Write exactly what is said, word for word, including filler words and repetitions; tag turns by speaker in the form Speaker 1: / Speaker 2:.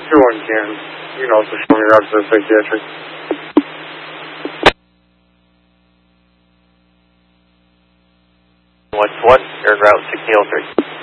Speaker 1: two one can. You can also show me around to the psychiatric.
Speaker 2: one to one, you're in route sixteen oh three.